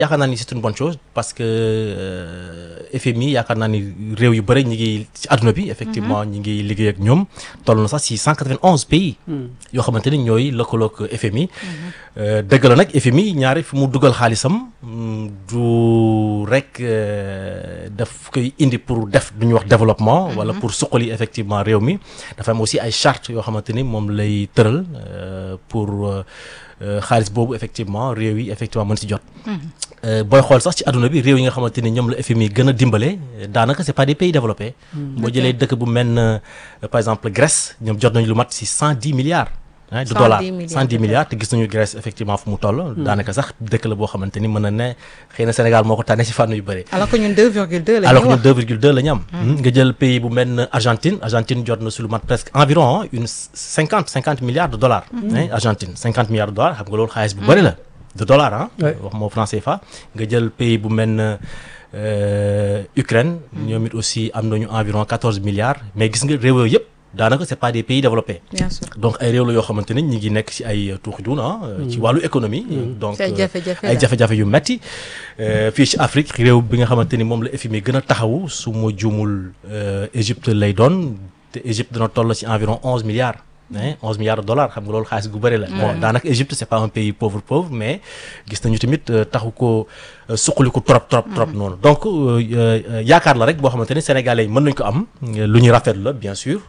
yaakaar naa ni c'est une bonne chose parce que FMI yaakaar naa ni réew yu bëri ñi ngi ci àdduna bi effectivement ñi ngi liggéey ak ñoom toll na sax ci 191 pays yoo xamante ni ñooy lëkkaloog FMI dëgg la nag FMI ñaari fi mu dugal xaalisam du rek daf koy indi pour def du ñuy wax développement wala pour suqali effectivement réew mi dafa am aussi ay charte yoo xamante ni moom lay tëral pour xaalis boobu effectivement réew yi effectivement mën si jot booy xool sax ci àdduna bi réew yi nga xamante ni ñoom la FMI gën a dimbale daanaka c'est pas des pays développés boo jëlee dëkk bu mel par exemple Grèce ñoom jot nañu lu mat si 110 milliards de dollars 110 milliards te gis nañu Grèce effectivement fu mu toll daanaka sax dëkk la boo xamante ni mën na ne xëy na Sénégal moo ko tànnee si fànn yu bëri alors que ñun 2,2 la alors que ñun 2,2 la ñu am nga jël pays bu mel ne Argentine jot na su lu mat presque environ une 50 milliards de dollars Argentine 50 milliards de dollars xam nga loolu xaalis bu bëri la de dollars wax moo franc CFA nga jël pays bu mel ne Ukraine ñoom it aussi am nañu environ 14 milliards mais gis nga réew yooyu yëpp daanaka c'est pas des pays développés. Bien sûr. Donc ay réew la yoo xamante ni ñi ngi nekk ci ay tuuxi duuna ci wàllu économie donc ay jafe-jafe yu metti fii ci Afrique réew bi nga xamante ni moom la FMI gën a taxawu su ma juumul Égypte lay doon te Égypte dana toll ci environ 11 milliards 11 milliards de dollars xam nga loolu xaalis gu bëri la bon daanaka Égypte c'est pas un pays pauvre mais gis nañu tamit taxu ko suqali ko trop noonu donc yaakaar la rek boo xamante ni sénégalais yi mën nañu ko am lu ñuy rafetlu la bien sûr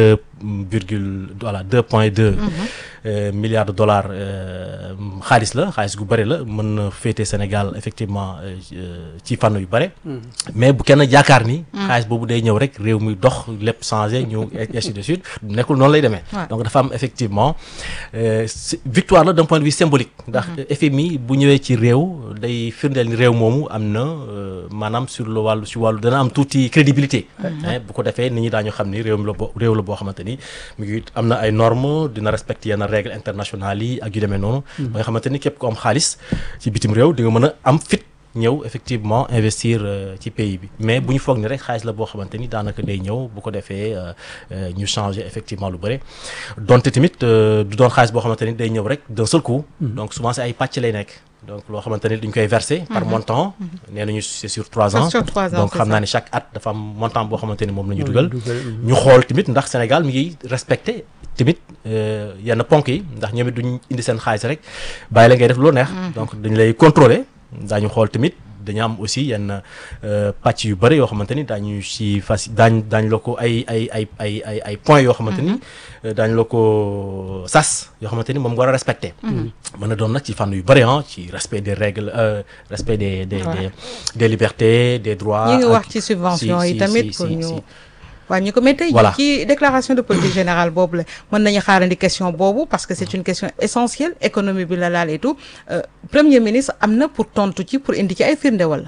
2,2 milliards de dollars xaalis gu bëri la mën na féete Sénégal effectivement ci fànn yu bëri mais bu kenn yaakaar ni xaalis boobu day ñëw rek réew mi dox lépp changé ñu ainsi de suite nekkul noonu lay demee donc dafa am effectivement victoire la d'un point de vue symbolique ndax FMI bu ñëwee ci réew day firndeel ni réew moomu am na maanaam sur le wàllu si wàllu dana am tuuti crédibilité bu ko defee nit ñi daañu xam ni réew la boo xamante ni mu ngi am na ay normes dina respecter yenn règles internationales yi ak yu demee noonu ba nga xamante ni képp ko am xaalis ci bitim réew di nga mën a am fit ñëw effectivement investir ci pays bi mais bu ñu foog ni rek xaalis la boo xamante ni daanaka day ñëw bu ko defee ñu changer effectivement lu bëri donte tamit du doon xaalis boo xamante ni day ñëw rek d'un seul coup donc souvent c'est ay pàcc lay nekk donc loo xamante ni dañ koy verser par montant nee nañu c'est sur 3 ans donc xam naa ne chaque at dafa am montant boo xamante ni moom la ñu dugal ñu xool tamit ndax Sénégal mi ngi respecté tamit yenn ponk yi ndax ñoom it duñ indi seen xaalis rek bàyyi la ngay def loo neex donc dañ lay contrôler daañu xool tamit dañu am aussi yenn pàcc yu bëri yoo xamante ni daañu si daañu la ko ay points yoo xamante ni daañu la ko sas yoo xamante ni moom nga war a respecter mën na doon nag ci fànn yu bëri ci respect des règles respect des libertés des droits ñi ngi wax ci subvention yi tamit pour ñu ñu ko mais tey ci déclaration de politique générale boobu la mën nañu xaarandi question boobu parce que c'est une question essentielle économie bi la laal et tout premier ministre am na pour tontu ci pour indi ci ay firnde wala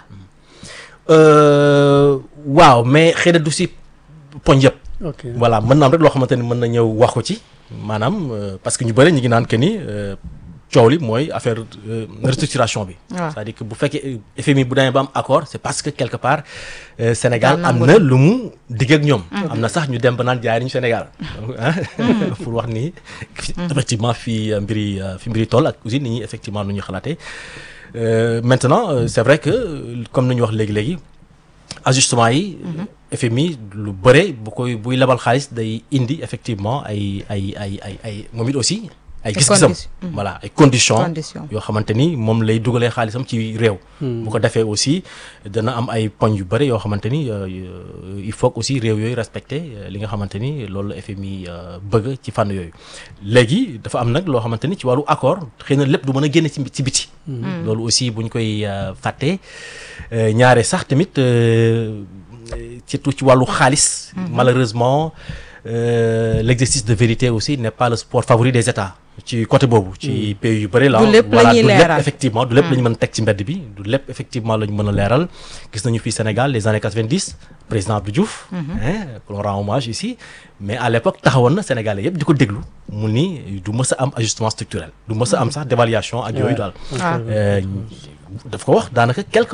waaw mais xëy na du si poñ yëpp voilà mën na am rek loo xamante ni mën na ñëw wax ko ci maanaam parce que ñu bëri ñu ngi naan que ni coow li mooy affaire restructuration bi c'est-à-dire que bu fekkee FMI bu demee ba am accord c'est parce que quelque part Sénégal am na lu mu digg ak ñoom am na sax ñu dem ba naan jaay nañu Sénégal pour wax ni effectivement fi mbiri toll ak aussi nit ñi effectivement nu ñuy xalaatee maintenant c'est vrai que comme ni ñu wax léegi ajustement yi FMI lu bëre buy lebal xaalis day indi effectivement ay moom it aussi ay gis-gisam voilà ay conditions yoo xamante ni moom lay dugalee xaalisam ci réew bu ko defee aussi dana am ay poñ yu bëri yoo xamante ni il faut que aussi réew yooyu respecter li nga xamante ni loolu la FMI bëgg ci fànn yooyu léegi dafa am nag loo xamante ni ci wàllu accord xëy na lépp du mën a génne ci biti loolu aussi buñ koy fàttee ñaare sax tamit surtout ci wàllu xaalis malheureusement l'exercice de vérité aussi n'est pas le sport favori des États ci côté boobu ci pays yu bëri la voilà du lépp effectivement du lépp la ñu mën a teg ci mbedd bi du lépp effectivement la ñu mën a leeral gis nañu fii Sénégal les années 90 président Abdou Diouf que l'on rend hommage ici mais à l'époque taxawoon na Sénégalais yëpp di ko déglu mu ni du mës a am ajustement structurel du mës a am sax dévaluation ak yooyu daal daf ko wax daanaka quelques weer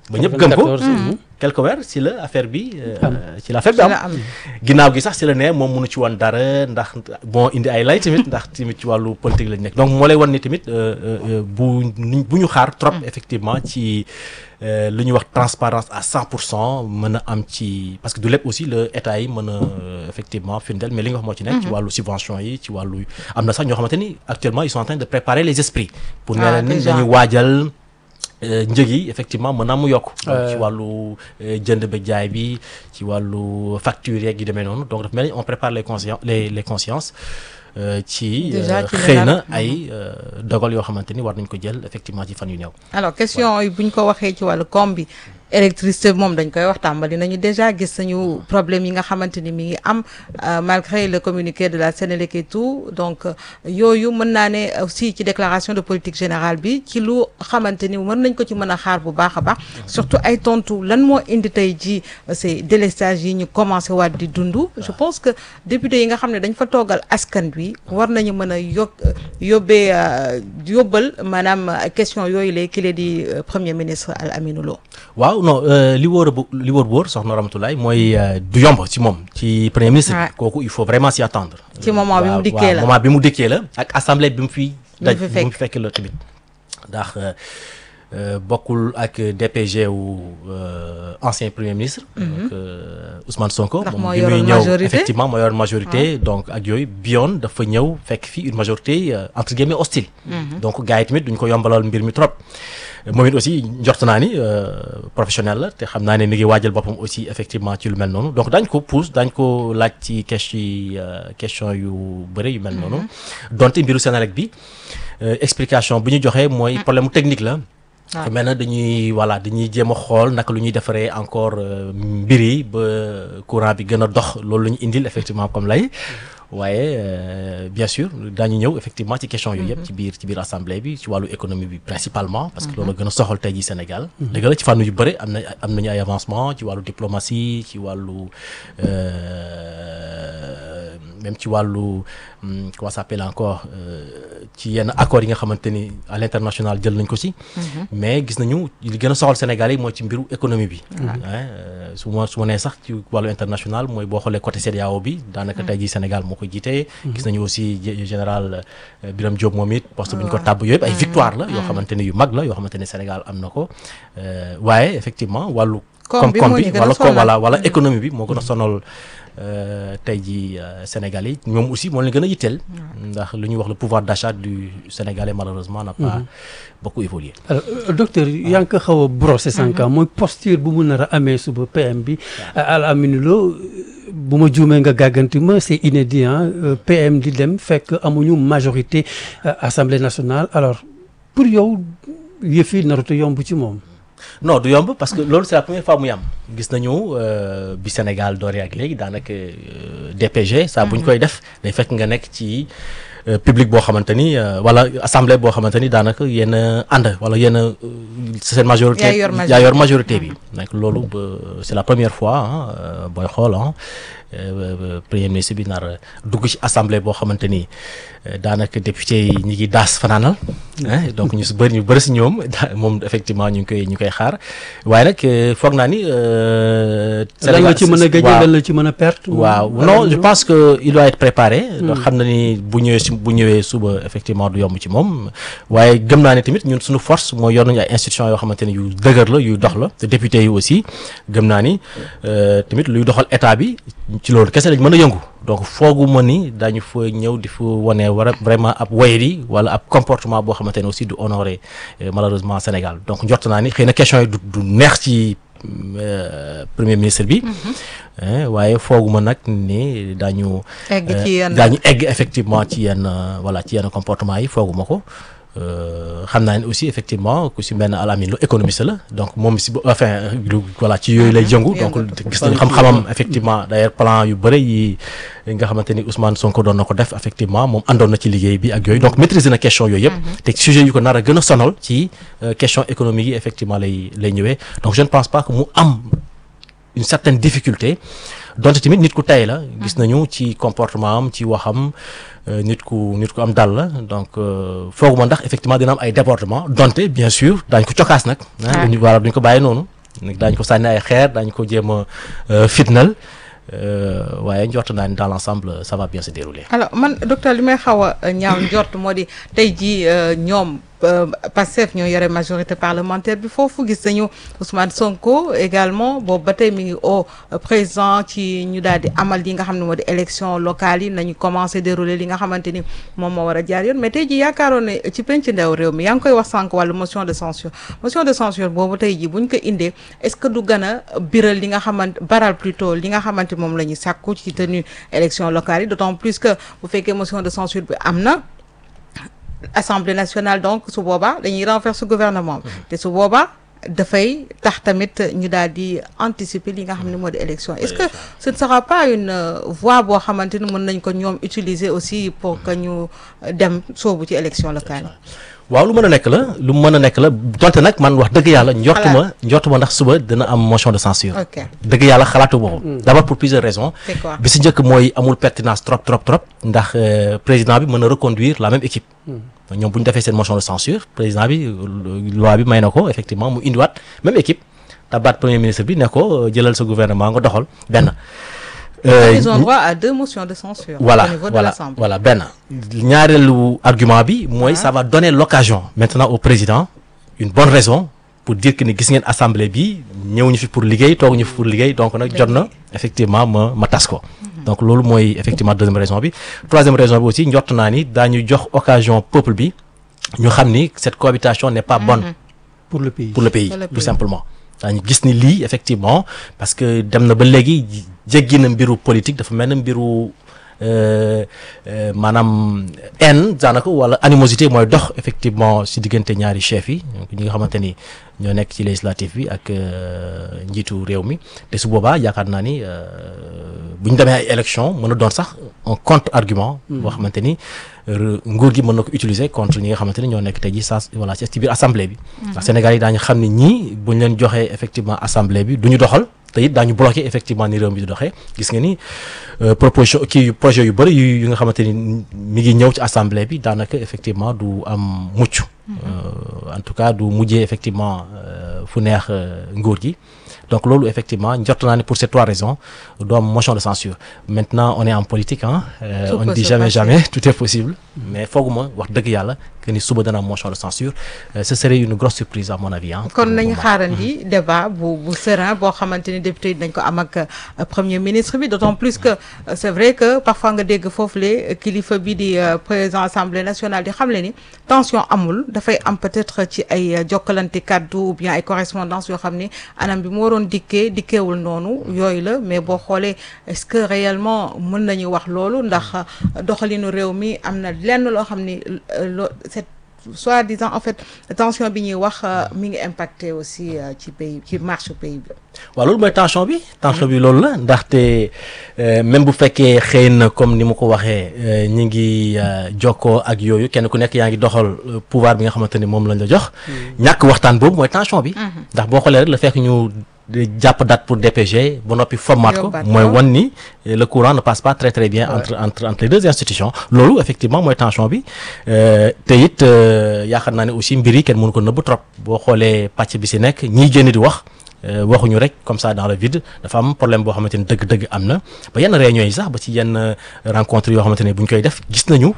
ba ñëpp gëm ko quelque weer ci la affaire bi am ginnaaw gi sax ci la ne moom mënu ci woon dara ndax bon indi ay lay tamit ndax tamit ci wàllu politique lañ nekk donc moo lay wan ni tamit bu ñu xaar trop effectivement ci lu ñuy wax transparence à 100% mën a am ci parce que du lépp aussi le état yi mën a effectivement firndeel mais li nga wax moo ci nekk ci wàllu subvention yi ci wàllu am na sax ñoo xamante ni actuellement ils sont en train de préparer les esprits pour ne leen ni dañuy waajal njëg yi effectivement mën naa mu yokk ci wàllu jënd ba jaay bi ci wàllu facture yeeg yu demee noonu donc dafa mel ni on prépare les consciences ci xëy na ay dogal yoo xamante ni war nañ ko jël effectivement ci fan yu néew. alors question yi bu ñu ko waxee ci wàllu koom bi électricité bi moom dañ koy wax tàmbali nañu déjà gis nañu problème yi nga xamante ni mi ngi am malgré le communiqué de la Sénélec et tout donc yooyu mën naa ne aussi ci déclaration de politique générale bi ci lu xamante ni mën nañ ko ci mën a xaar bu baax a baax surtout ay tontu lan moo indi tey ji ces délestages yi ñu commencé waat di dund je pense que député yi nga xam ne dañ fa toogal askan bi war nañu mën a yóbbal maanaam question yooyu la ki di premier ministre Al Aminou Lo. waaw non li wóor soxna Ramatoulaye mooy du yomb ci moom ci premier ministre kooku il faut vraiment s'y attendre ci moment bi mu dikkee la moment bi mu dikkee la ak assemblée bi mu fi fekk la tamit ndax bokkul ak DPG wu ancien premier ministre donc Ousmane Sonko moom bi muy ñëw effectivement moo yor majorité donc ak yooyu biyoon dafa ñëw fekk fii une majorité entre guillemets hostile donc gars yi tamit duñ ko yombalal mbir mi trop moom it aussi njort naa ni professionnel la te xam naa ne mi ngi waajal boppam aussi effectivement ci lu mel noonu donc daañ ko pousse daañ ko laaj ci question yu bëri yu mel noonu donte mbiru Senelec bi explication bi ñu joxee mooy problème technique la mel na dañuy jéem a xool naka lu ñuy defaree encore mbir yi ba courant bi gën a dox loolu la ñu indil effectivement comme lay waaye bien sûr daañu ñëw effectivement ci question yooyu yëpp ci biir assemblée bi ci wàllu économie bi principalement parce que loolu gën a soxal tey ji Sénégal dëgg la ci fànn yu bëri am nañu ay avancement ci wàllu diplomatie ci wàllu même ci wàllu comment ça s'appelle encore ci yenn accords yi nga xamante ni à l'international jël nañ ko ci mais gis nañu li gën a soxal Sénégal yi mooy ci mbiru économie bi su ma nee sax ci wàllu international mooy boo xoolee côté CEDEAO bi daanaka tey ji Sénégal moo ko jiitee gis nañu aussi général Birame Diop moom it poste bi ñu ko tàbb yooyu ay victoire la yoo xamante ni yu mag la yoo xamante ni Sénégal am na ko waaye effectivement wàllu koom-koom bi wala économie bi moo gën a sonal tey jii Sénégal yi ñoom aussi moo leen gën a yitteel ndax lu ñuy wax le pouvoir d'achat du Sénégalais malheureusement n'a pas beaucoup évolué. alors docteur yaa ngi ko xaw a brosser sànq mooy posture bu mu nar a amee suba PM bi Al Aminou Lo bu ma juumee nga gàgganti ma c'est inédit PM di dem fekk amuñu majorité Assemblée nationale alors pour yow yëf yi narut a yomb ci moom. non du yomb parce que loolu c'est la première fois muy am gis nañu bi Sénégal dooree ak léegi daanaka DPG saa bu ñu koy def day fekk nga nekk ci public boo xamante ni wala assemblée boo xamante ni daanaka yenn ànd wala yenn seen majorité yaa yor majorité bi donc loolu c'est la première fois booy xool premier ministre bi nar dugg ci assemblée boo xamante ni daanaka député yi ñi ngi daas fanaanal donc ñu bëri si ñoom moom effectivement ñu ngi koy xaar waaye nag foog naa ni lan la ci mën a gagner lan la ci mën a perte waaw non je pense que il doit être préparé donc xam na ni bu ñëwee suba effectivement du yomb ci moom waaye gëm naa ne tamit ñun suñu force mooy yor nañu ay institutions yoo xamante ni yu dëgër la yuy dox la te député yi aussi gëm naa ni tamit luy doxal état bi ci loolu kese lañ mën a yëngu donc fooguma ni dañu fa ñëw di fa wane vraiment ab wayri wala ab comportement boo xamante ne aussi du honorer malheureusement Sénégal donc njort naa ni xëy na question yi du neex ci premier ministre bi waaye fooguma nag ni daañu egg effectivement ci yenn comportement yi fooguma ko xam naa ne aussi effectivement ku si mel ne Al Aminou Lo économiste la donc moom si ci yooyu lay jëngu donc gis nañu xam-xamam effectivement d'ailleurs plan yu bëri yi nga xamante ni Ousmane Sonko doon na ko def effectivement moom àndoon na ci liggéey bi ak yooyu donc maîtriser na question yooyu yëpp te sujet yu ko nar a gën a sonal ci question économique yi effectivement lay ñëwee donc je ne pense pas que mu am une certaine difficulté donte tamit nit ku tey la gis nañu ci comportement am ci waxam nit ku am dal la donc fooguma ndax effectivement dina am ay débordement donte bien sûr daañu ko cokaas nag duñ ko bàyyi noonu daañu ko sànni ay xeer daañu ko jéem a fitnal waaye njort naa ni dans l'ensemble ça va bien se dérouler. alors man docteur li may xaw a ñaaw njort moo di tey jii ñoom Pastef ñoo yore majorité parlementaire bi foofu gis nañu Ousmane Sonko également boobu ba tey mi ngi au président ci ñu daal di amal li nga xam ne moo di élection locale yi nañu commencé dérouler li nga xamante ni moom moo war a jaar yoon mais tey jii yaakaaroon ne ci penc ndaw réew mi yaa ngi koy wax sànq wàllu motion de censure boobu tey jii buñ ko indee est-ce que du gën a biral li nga xamante baral plutôt li nga xamante moom la ñuy sàkku ci tenue élection locale yi d'autant plus que bu fekkee motion de censure bi am na Assemblée nationale donc su boobaa dañuy renverser gouvernement te su boobaa dafay tax tamit ñu daal di anticiper li nga xam ne moo di élection est-ce que ce ne sera pas une voie boo xamante ni mën nañ ko ñoom utiliser aussi pour que ñu dem soobu ci élection locale waaw lu mën a nekk la donte nag man wax dëgg yàlla njortuma ndax suba dina am motion de censure dëgg yàlla xalaatu boobu d'abord pour plusieurs raisons bi si njëkk mooy amul pertinence trop ndax président bi mën a reconduire la même équipe ñoom bu ñu defee seen motion de censure président bi loi bi may na ko effectivement mu indiwaat même équipe tabaat premier ministre bi ne ko jëlal sa gouvernement nga doxal benn ils ont droit à 2 motions de censure au niveau de l'Assemblée. Voilà benn ñaareelu argument bi mooy ça va donner l'occasion maintenant au président une bonne raison pour dire que ni gis ngeen assemblée bi ñëwuñu fi pour liggéey tooguñu fi pour liggéey donc nag jot na effectivement ma tas ko donc loolu mooy effectivement deuxième raison bi troisième raison bi aussi njort naa ni daañu jox occasion peuple bi ñu xam ni cette cohabitation n'est pas bonne pour le pays tout simplement daañu gis ni lii effectivement parce que dem na ba léegi jéggi na mbiru politique dafa mel na mbiru maanaam haine daanaka wala animosité mooy dox effectivement si diggante ñaari chefs yi donc ñi nga xamante ni ñoo nekk ci législatif bi ak njiitu réew mi te su boobaa yaakaar naa ni bu ñu demee ay élection mën a doon sax un contre argument boo xamante ni nguur gi mën na ko utiliser contre ñi nga xamante ni ñoo nekk tey ji voilà ci biir assemblée bi ndax Sénégal yi daañu xam ni ñii buñ leen joxee effectivement assemblée bi du ñu doxal te it daañu bloqué effectivement ni réew mi di doxee gis nga ni proposition projet yu bëri yu nga xamante ni mi ngi ñëw ci assemblée bi daanaka effectivement du am mucc en tout cas du mujjee effectivement fu neex nguur gi donc loolu effectivement njort naa ne pour ces 3 raisons du am motion de censure maintenant on est en politique on ne dit jamais tout est possible mais fooguma wax dëgg yàlla que ni suba dana am motion de censure ce serait une grosse surprise à mon avis kon nañu xaarandi débat bu serein boo xamante ni député yi dañ ko am ak premier ministre bi d'autant plus que c'est vrai que parfois nga dégg foofu le kilifa bi di président assemblée nationale di xam le ni tension amul dafay am peut-être ci ay jokkalante kaddu ou bien ay correspondance yoo xam ni anam bi mu waroon dikkeewul noonu yooyu la mais boo xoolee est-ce que réellement mën nañu wax loolu ndax doxalinu réew mi am na lenn loo xam ni cette soi-disant en fait tension bi ñuy wax mi ngi impacté aussi ci pays ci marche pays bi. waaw loolu mooy tension bi loolu la ndaxte même bu fekkee xëy na comme ni ma ko waxee ñi ngi jokkoo ak yooyu kenn ku nekk yaa ngi doxal pouvoir bi nga xamante ni moom lañ la jox. ñàkk waxtaan boobu mooy tension bi. ndax boo xoolee rek la fekk ñu jàpp date pour DPG ba noppi format ko mooy wan ni le courant ne passe pas très bien entre les deux institutions loolu effectivement mooy tension bi te it yaakaar naa ne aussi mbir yi kenn mënu ko nëbb trop boo xoolee pàcc bi si nekk ñiy génn di wax waxuñu rek comme ça dans le vide dafa am problème boo xamante ni dëgg-dëgg am na ba yenn réunions yi sax ba ci yenn rencontres yoo xamante ne bu ñu koy def gis nañu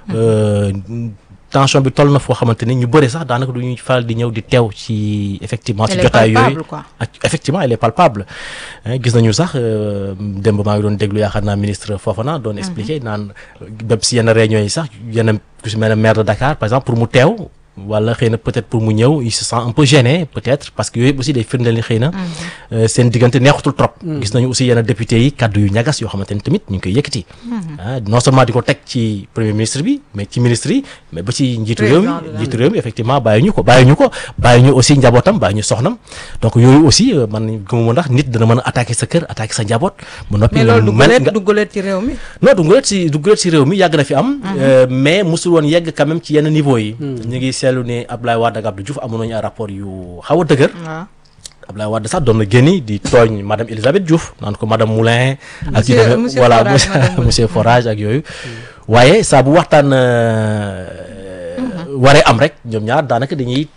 tension bi toll na foo xamante ni ñu bëri sax daanaka du ñuy faral di ñëw di teew ci effectivement ci jotaay yooyu ak effectivement elle est palpable gis nañu sax démb maa ngi doon déglu yaakaar naa ministre Fofana doon expliquer naan bépp si yenn réunions yi sax yenn ku si mel ne maire de Dakar par exemple pour mu teew wala xëy na peut-être pour mu ñëw il se sent un peu gêné peut-être parce que yooyu aussi day firndeel ni xëy na seen diggante neexutul trop gis nañu aussi yenn député yi kaddu yu ñagas yoo xamante ni tamit ñu ngi koy yëkkati non seulement di ko teg ci premier ministre bi mais ci ministre yi mais ba ci njiitu réew mi effectivement bàyyi ñu aussi njabootam bàyyi ñu soxnam donc yooyu aussi man gëmuma ndax nit dana mën a attaquer sa kër attaquer sa njaboot mu noppi mais loolu dugguleet ci réew mi non dugguleet ci réew mi yàgg na fi am mais musul woon yegg quand même ci yenn niveau yi ñu ngi seetlu ne Abdoulaye Wade ak Abdou Diouf amoon nañu ay rapport yu xaw a dëgër Abdoulaye Wade sax doon na génni di tooñ madame Elisabeth Diouf naan ko madame Moulin ak ci demee voilà monsieur Forage ak yooyu waaye saa bu waxtaan waree am rek ñoom ñaar daanaka dañuy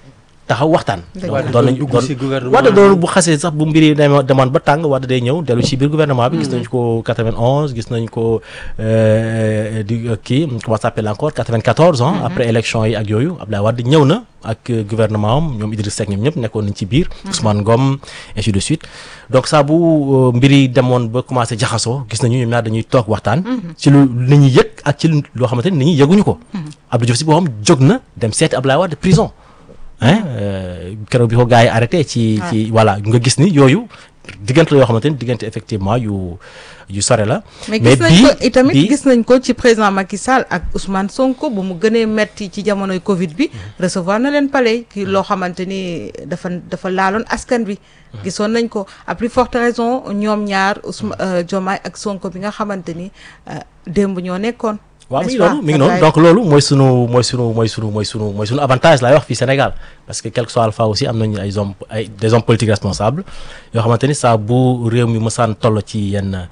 taxaw waxtaan. doon nañ dugg ci gouvernement Wade doon bu xasee sax bu mbiri demoon ba tàng Wade day ñëw dellu ci biir gouvernement bi. gis nañ ko 91 gis nañ ko di kii comment ça s'appelle encore 94 ans. après élection yi ak yooyu Abdoulaye Wade ñëw na ak gouvernement am ñoom Idriss Seck ñoom ñëpp nekkoon nañ ci biir. Ousmane Ngom ainsi de suite donc saa bu mbiri demoon ba commencé jaxasoo gis nañu ñoom ñaar dañuy toog waxtaan. ci lu nit ñi yëg ak ci loo xamante ni nit ñi yëguñu ko. Abdou Diouf si boppam jóg na dem seeti Abdoulaye Wade prison. keroog bi ko gars yi arrêté ci voilà nga gis ni yooyu diggante la yoo xamante ni diggante effectivement yu sore la. mais gis nañ ko itamit gis nañ ko ci président Macky Sall ak Ousmane Sonko bu mu gënee metti ci jamonoy Covid bi recevoir na leen palais ki loo xamante ni dafa laaloon askan bi. gisoon nañ ko à plus forte raison ñoom ñaar Diomaye ak Sonko bi nga xamante ni démb ñoo nekkoon. waaw mi ngi noonu donc loolu mooy sunu avantage laay wax fii Sénégal parce que quel que soit alpha aussi am nañu des hommes politiques responsables yoo xamante ni saa bu réew mi mësaan toll ci yenn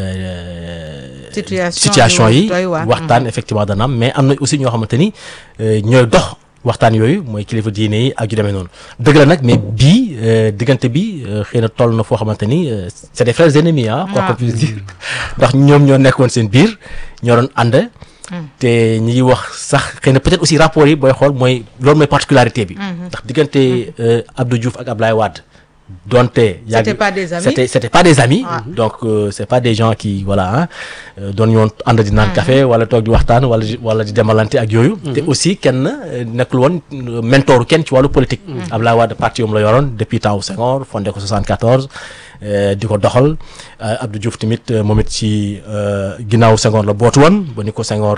situation yi waxtaan effectivement dana am mais am na aussi ñoo xamante ni ñooy dox waxtaan yooyu mooy kilifa diine yi ak yu demee noonu dëgg la nag mais bii diggante bi xëy na toll na foo xamante ni c'est des frères ennemis quoi qu'on puisse dire ndax ñoom ñoo nekkoon seen biir ñoo doon ànd te ñi ngi wax sax xëy na peut-être aussi rapport yi booy xool mooy loolu mooy particularité bi ndax diggante Abdou Diouf ak Abdoulaye Wade donte c'était pas des amis c'était pas des amis donc c'est pas des gens qui voilà doon ñoon ànd di naan café wala toog di waxtaan wala di demalante ak yooyu te aussi kenn nekkul woon mentoru kenn ci wàllu politique Abdoulaye Wade parti yom la yoroon depuis temps Senghor fondé ko 74 di ko doxal Abdou Diouf tamit moom it ci ginnaaw Senghor la bootu woon ba ni ko Senghor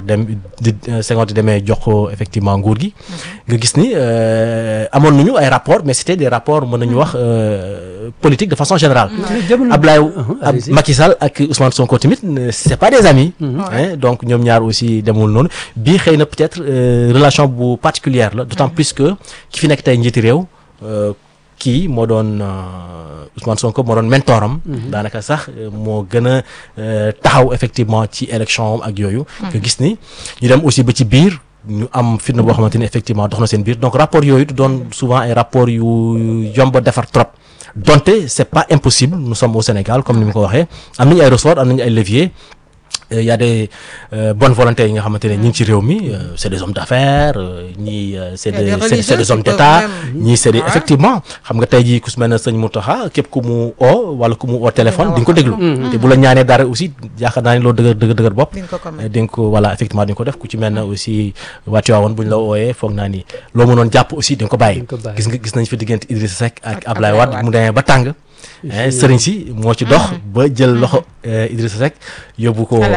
di demee jox ko effectivement nguur gi nga gis ni amoon nañu ay rapports mais c'était des rapports mën nañu wax politique de façon générale Abdoulaye Macky Sall ak Ousmane Sonko tamit c'est pas des amis donc ñoom ñaar aussi demul noonu bii xëy na peut-être relation bu particulière la d'autant plus que ki fi nekk tey njiiti réew kii moo doon Ousmane Sonko moo doon mentoram daanaka sax moo gën a taxaw effectivement ci élection ak yooyu nga gis ni ñu dem aussi ba ci biir ñu am fitna boo xamante ni effectivement dox na seen biir donc rapport yooyu doon souvent ay rapports yu yomb a defar trop donte c'est pas impossible nous sommes au Sénégal comme ni mu ko waxee am nañu ay ressorts am nañu ay leviers y a des bonnes volontés yi nga xamante ne ñi ngi ci réew mi c'est des hommes d'affaires ñii c'est des hommes d'État ñii c'est des effectivement xam nga tey jii ku su mel ne sëñ Mountakha képp ku mu oo wala ku mu oo téléphone di nga ko déglu te bu la ñaanee dara aussi yaakaar naa ne loolu dëgër bopp di nga ko voilà effectivement di nga ko def ku ci mel ne aussi wàccuwaawoon bu ñu la ooyee foog naa ni loo mënoon jàpp aussi di nga ko bàyyi gis nañ fi diggante Idrissa Seck ak Abdoulaye Wade mu demee ba tàng sëriñ si moo ci dox ba jël loxo Idrissa Seck yóbbu ko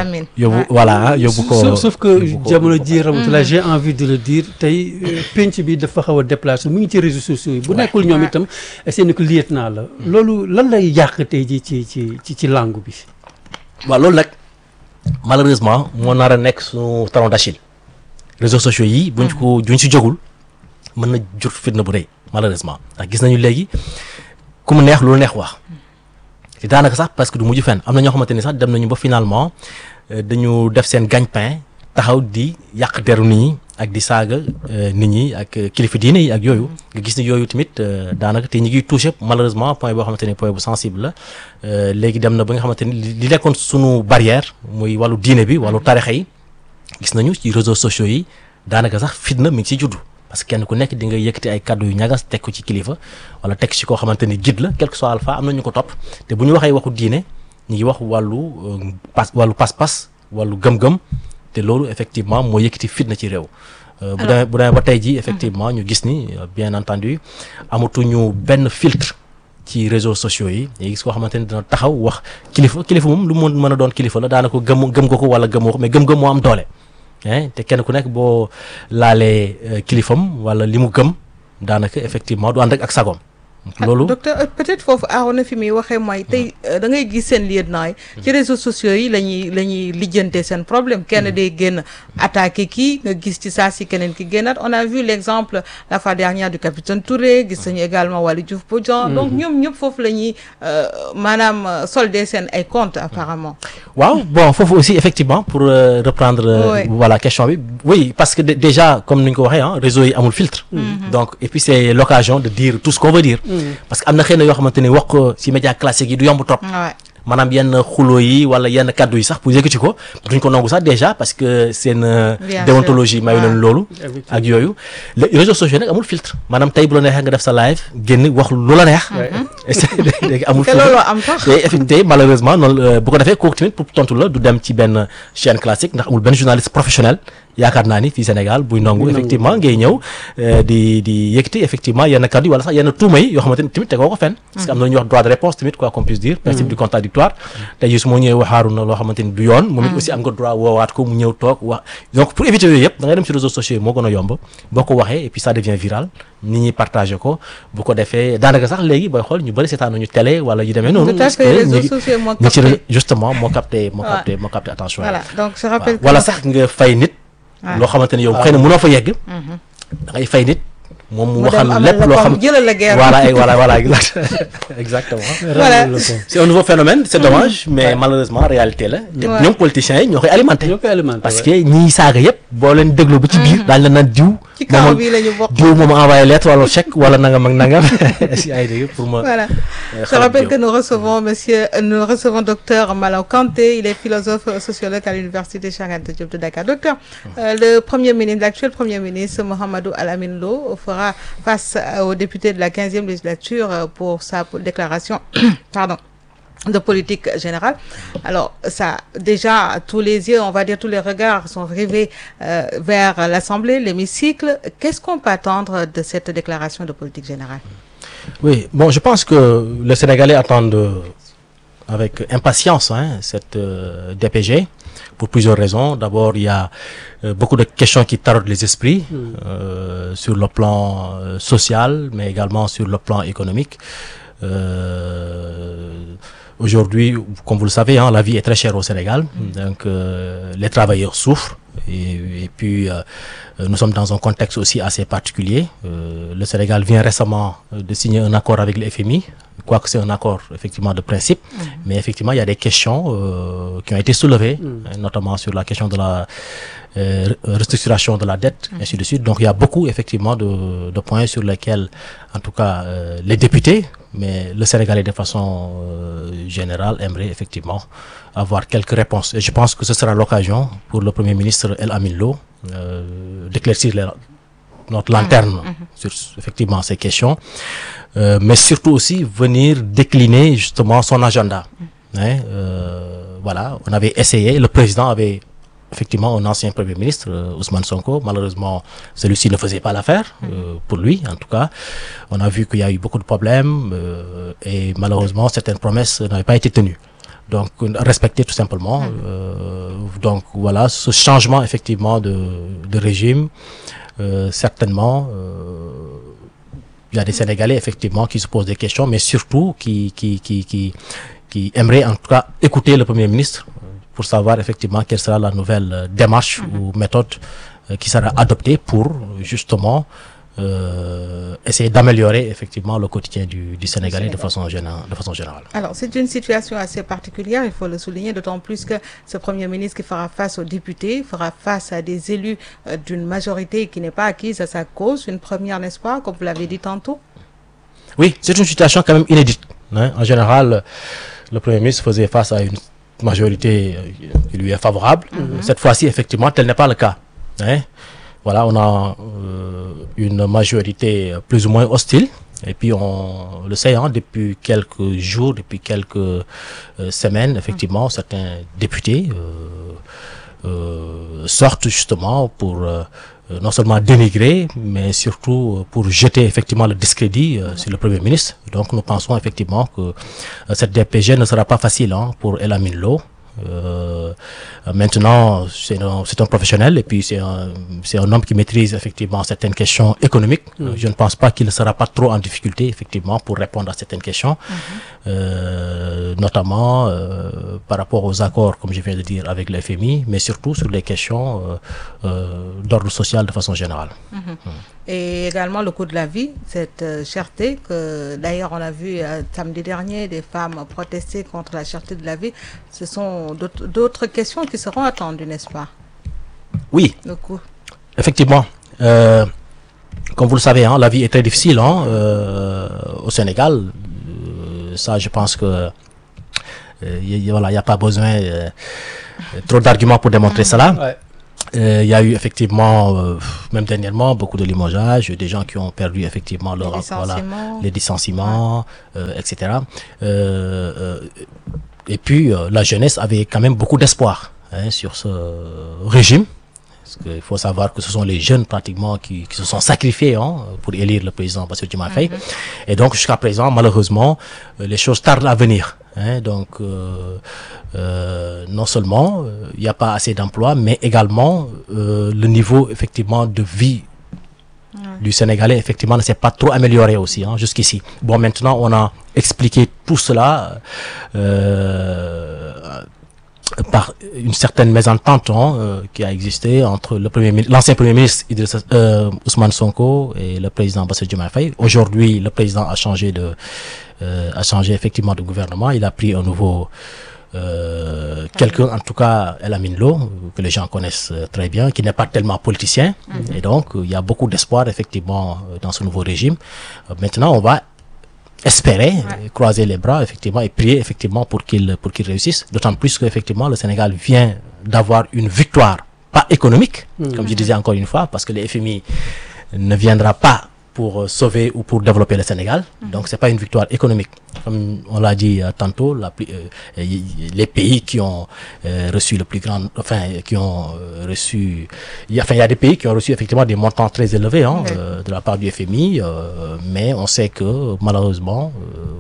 sauf que jamono ji Ramatoulaye j'ai envie de le dire tey penc bi dafa xaw a déplacé mu ngi ci réseaux sociaux yi bu nekkul ñoom itam seen ko lieutenant la loolu lan lay yàq tey ji ci langue bi waaw loolu nag malheureusement moo nar a nekk suñu talon d'Achille réseaux sociaux yi buñ si jógul mën na jur fitna bu rëy malheureusement ndax gis nañu léegi ku mu neex lu neex wax te daanaka sax parce que du mujj fenn am na ñoo xamante ni sax dem nañu ba finalement dañu def seen gagne-pain taxaw di yàq deru nit ñi ak di saaga nit ñi ak kilifa diine yi ak yooyu nga gis ni yooyu tamit daanaka te ñu ngi touché malheureusement point boo xamante ni point bu sensible la léegi dem na ba nga xamante ni li nekkoon sunu barrière muy wàllu diine bi wàllu tarixa yi gis nañu ci réseaux sociaux yi daanaka sax fitna mi ngi ciy juddu parce que kenn ku nekk di nga yëkkati ay kàddu yu ñagas teg ko ci kilifa wala teg ci koo xamante ni guide la quel que soit alpha am na ñu ko topp te bu ñu waxee waxu diine ñu ngi wax wàllu pas-pas wàllu gëm-gëm te loolu effectivement moo yëkkati fitna ci réew. bu demee ba tey ji effectivement ñu gis ni bien entendu amatuñu benn filtre ci réseaux sociaux yi ñu gis koo xamante ni dina taxaw wax kilifa moom lu mu mën a doon kilifa la daanaka gëm ko wala gëmoo ko mais gëm-gëm moo am doole. te kenn ku nekk boo laalee kilifam wala li mu gëm daanaka effectivement du ànd ak sagom loolu docteur peut-être foofu aaroon na fi muy waxee mooy tey da ngay gis seen lieutenant yi ci réseaux sociaux yi la ñuy lijjante seen problème kenn day génn attaqué kii nga gis ci saa si keneen ki génnaat on a vu l'exemple la fois dernière du capitaine Touré gis nañu également Waly Diouf Bodian donc ñoom ñëpp foofu la ñuy maanaam solder seen ay comptes apparemment. waaw bon foofu aussi effectivement pour reprendre voilà question bi oui parce que déjà comme ni ñu ko waxee réseau yi amul filtre donc et puis c'est l'occasion de dire tout ce qu'on veut dire parce que am na xëy na yoo xamante ni wax ko ci médias classiques yi du yomb trop maanaam yenn xuloo yi wala yenn kaddu yi sax pour yëkkati ko duñ ko nangu sax déjà parce que seen déontologie mayu leen loolu ak yooyu les réseaux sociaux nag amul filtre maanaam tey bu la neexee nga def sa live génn wax lu la neex léegi amul filtre looloo am sax te malheureusement noonu bu ko defee kooku tamit pour tontu la du dem ci benn chaîne classique ndax amul benn journaliste professionnel yaakaar naa ni fii Sénégal buy nangu effectivement ngay ñëw di yëkkati effectivement yenn kaddu yi wala sax yenn tuuma yi yoo xamante ni tamit tegoo ko fenn parce que am na lu ñuy wax droit de réponse tamit quoi qu'on puisse dire principe du contradictoire tey jii su ma ñëwee waxaaru na loo xamante ni du yoon moom it aussi am nga droit woowaat ko mu ñëw toog wax donc pour éviter yooyu yëpp da ngay dem ci réseaux sociaux yi moo gën a yomb boo ko waxee et puis ça devient viral nit ñi partagé ko bu ko defee daanaka sax léegi booy xool ñu bëri seetaanuñu télé wala yu demee noonu parce que justement moo capté attention voilà donc je rappelle wala sax nga fay nit loo xamante ni yow xëy na mënoo fa yegg da ngay fay nit moom mu waxal lépp loo xam jëlal la guerre voilà exactement voilà c'est un nouveau phénomène c'est dommage mais malheureusement réalité la ñoom politiciens yi ñoo koy alimenté parce que ñiy saaga yëpp boo leen déglu ba ci biir daañu la naan diw ci kaw bi la ñu bokk diw moom envoyé lettre wala chèque wala nangam ak nangam si ay dégg pour ma voilà je rappelle que nous recevons docteur Malaw Kanté il est philosophe sociologue à l'université Cheikh Anta Diop de Dakar docteur l'actuel premier ministre Mahamadou Al-Amin Lo fera face aux députés de la 15e législature pour sa déclaration de politique générale. Alors ça, déjà, tous les yeux, on va dire tous les regards sont rivés vers l'Assemblée, l'hémicycle. Qu'est-ce qu'on peut attendre de cette déclaration de politique générale? Oui, bon, je pense que les Sénégalais attendent avec impatience cette DPG pour plusieurs raisons. D'abord, il y a beaucoup de questions qui taraudent les esprits sur le plan social, mais également sur le plan économique. Aujourd'hui, comme vous le savez, la vie est très chère au Sénégal, donc les travailleurs souffrent et puis nous sommes dans un contexte aussi assez particulier. Le Sénégal vient récemment de signer un accord avec le FMI, quoique c'est un accord effectivement de principe, mais effectivement il y a des questions qui ont été soulevées, notamment sur la question de la restructuration de la dette, ainsi de suite. Donc il y a beaucoup effectivement de points sur lesquels, en tout cas, les députés, mais le Sénégalais de façon générale aimerait effectivement avoir quelques réponses. Et je pense que ce sera l'occasion pour le Premier ministre El-Amin Lo d'éclaircir notre lanterne sur effectivement ces questions, mais surtout aussi venir décliner justement son agenda. Voilà, on avait essayé, le président avait effectivement un ancien Premier ministre, Ousmane Sonko. Malheureusement, celui-ci ne faisait pas l'affaire, pour lui en tout cas. On a vu qu'il y a eu beaucoup de problèmes et malheureusement certaines promesses n'avaient pas été tenues. Donc respecter tout simplement. Donc voilà, ce changement effectivement de régime, certainement, il y a des Sénégalais effectivement qui se posent des questions, mais surtout qui aimeraient en tout cas écouter le Premier ministre pour savoir effectivement quelle sera la nouvelle démarche ou méthode qui sera adoptée pour justement essayer d'améliorer effectivement le quotidien du Sénégalais de façon générale. Alors c'est une situation assez particulière, il faut le souligner, d'autant plus que ce Premier ministre qui fera face aux députés, fera face à des élus d'une majorité qui n'est pas acquise à sa cause, une première, n'est-ce pas, comme vous l'avez dit tantôt? Oui, c'est une situation quand même inédite. En général, le Premier ministre faisait face à une majorité qui lui est favorable. Cette fois-ci, effectivement, tel n'est pas le cas. Voilà, on a une majorité plus ou moins hostile. Et puis, on le sait, depuis quelques jours, depuis quelques semaines, effectivement, certains députés sortent justement pour non seulement dénigrer, mais surtout pour jeter effectivement le discrédit sur le Premier ministre. Donc nous pensons effectivement que cette DPG ne sera pas facile pour El-Amin Lo. Maintenant, c'est un professionnel et puis c'est un homme qui maîtrise effectivement certaines questions économiques. Je ne pense pas qu'il ne sera pas trop en difficulté effectivement pour répondre à certaines questions, notamment par rapport aux accords, comme je viens de dire, avec le FMI, mais surtout sur les questions d'ordre social de façon générale. Et également le coût de la vie, cette cherté que d'ailleurs on a vu samedi dernier des femmes protester contre la cherté de la vie. Ce sont d'autres questions qui seront attendues, n'est-ce pas? Oui, le coût. Effectivement. Comme vous le savez, la vie est très difficile au Sénégal. Ça, je pense que il n'y a pas besoin trop d'arguments pour démontrer cela. Ouais. Il y a eu effectivement, même dernièrement, beaucoup de limogeages, des gens qui ont perdu effectivement leur les licenciements, etc. Et puis, la jeunesse avait quand même beaucoup d'espoir sur ce régime. Parce qu'il faut savoir que ce sont les jeunes pratiquement qui se sont sacrifiés pour élire le président Bassirou Diomaye Faye. Et donc jusqu'à présent, malheureusement, les choses tardent à venir. Donc non seulement il n'y a pas assez d'emplois, mais également le niveau effectivement de vie du Sénégalais effectivement ne s'est pas trop amélioré aussi jusqu'ici. Bon, maintenant on a expliqué tout cela par une certaine mésentente qui a existé entre l'ancien Premier ministre Ousmane Sonko et le président Bassirou Diomaye Faye. Aujourd'hui, le président a changé effectivement de gouvernement. Il a pris un nouveau quelqu'un, en tout cas El Amin Lo, que les gens connaissent très bien, qui n'est pas tellement politicien. Et donc, il y a beaucoup d'espoir effectivement dans ce nouveau régime. Maintenant, on va espérer, croiser les bras effectivement et prier effectivement pour qu'il réussisse, d'autant plus que effectivement le Sénégal vient d'avoir une victoire, pas économique, comme je disais encore une fois, parce que le FMI ne viendra pas pour sauver ou pour développer le Sénégal. Donc c'est pas une victoire économique. Comme on l'a dit tantôt, les pays qui ont reçu le plus grand, qui ont reçu, il y a des pays qui ont reçu effectivement des montants très élevés de la part du FMI, mais on sait que malheureusement,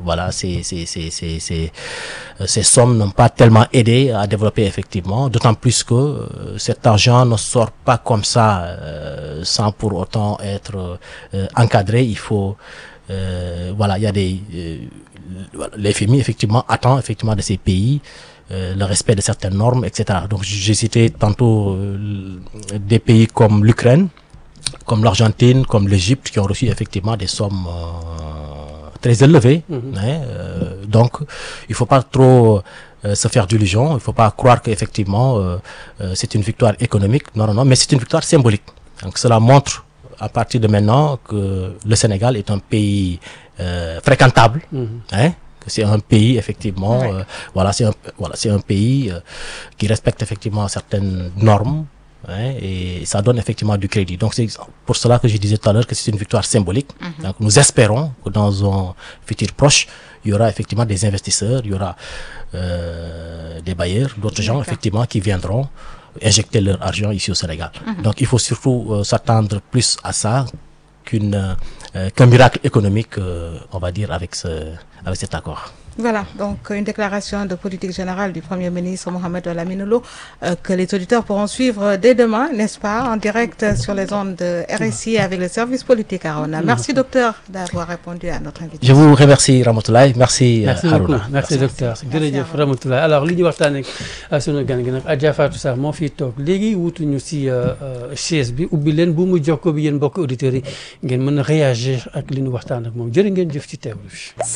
ces sommes n'ont pas tellement aidé à développer effectivement, d'autant plus que cet argent ne sort pas comme ça sans pour autant être encadré. Il faut il y a les FMI effectivement attend effectivement de ces pays le respect de certaines normes, etc. Donc j'ai cité tantôt des pays comme l'Ukraine, comme l'Argentine, comme l'Égypte, qui ont reçu effectivement des sommes très élevées. Donc il faut pas trop se faire d'illusions, il faut pas croire qu'effectivement c'est une victoire économique, non, mais c'est une victoire symbolique. Donc cela montre à partir de maintenant que le Sénégal est un pays fréquentable, que c'est un pays effectivement, c'est un pays qui respecte effectivement certaines normes, et ça donne effectivement du crédit. Donc c'est pour cela que je disais tout à l'heure que c'est une victoire symbolique. Donc nous espérons que dans un futur proche, il y aura effectivement des investisseurs, il y aura des bailleurs, d'autres gens effectivement qui viendront injecter leur argent ici au Sénégal. Donc il faut surtout s'attendre plus à ça qu'un miracle économique, on va dire, avec cet accord. Voilà, donc une déclaration de politique générale du Premier ministre Mohamed El Amin Lo que les auditeurs pourront suivre dès demain, n'est-ce pas, en direct sur les ondes de RSI avec le service politique Arona. Merci docteur d'avoir répondu à notre invitation. Je vous remercie Ramatoulaye, merci Harouna. Merci docteur. jërëjëf Ramatoulaye. Alors li ñu waxtaan ak sunu gan gi nag Adja Fatou Sarr moo fiy toog léegi wutuñu si chaise bi ubbi leen bu mu jokkoo bi yéen mbokk auditeurs yi ngeen mën a réagir ak li ñu waxtaan ak moom jërë ngeen jëf ci teewlu bi.